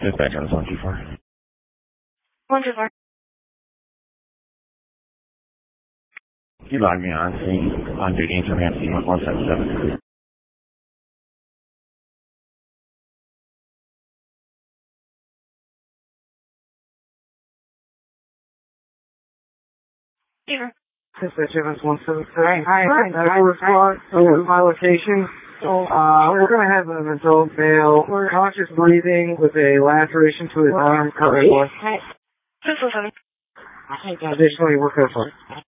Dispatch on 124. 124. You logged me on scene on duty in Japan C1177. Here. Dispatch Evans 173. Hi, I report to my location. We're going to have an adult male, conscious breathing with a laceration to his arm, cut right. Hi. 247. Additionally, we're going to